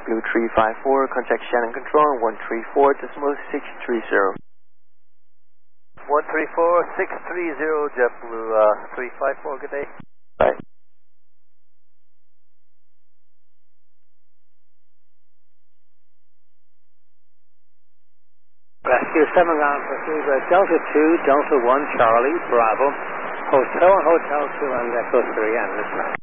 JetBlue 354, contact Shannon Control on 134.630. 134.630, JetBlue 354, good day. Bye. Rescue 7 ground pursuit Delta 2, Delta 1, Charlie, Bravo, Hotel 2 and Echo 3, and this